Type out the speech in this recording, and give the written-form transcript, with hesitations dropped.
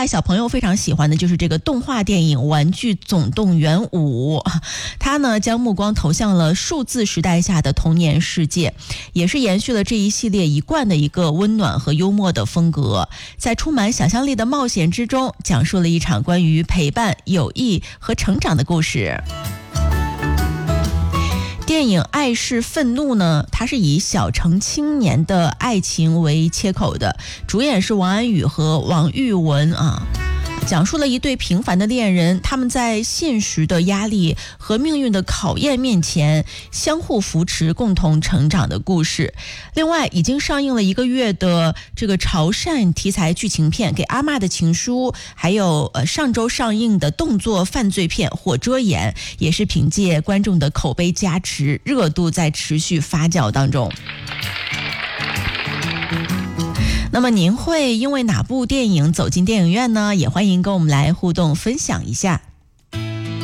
外小朋友非常喜欢的就是这个动画电影《玩具总动员5》，它呢将目光投向了数字时代下的童年世界，也是延续了这一系列一贯的一个温暖和幽默的风格，在充满想象力的冒险之中，讲述了一场关于陪伴、友谊和成长的故事。电影《爱是愤怒》呢，它是以小城青年的爱情为切口的，主演是王安宇和王玉雯讲述了一对平凡的恋人，他们在现实的压力和命运的考验面前相互扶持，共同成长的故事。另外，已经上映了1个月的这个潮汕题材剧情片《给阿嬷的情书》，还有上周上映的动作犯罪片《火遮眼》，也是凭借观众的口碑加持，热度在持续发酵当中。那么您会因为哪部电影走进电影院呢？也欢迎跟我们来互动分享一下。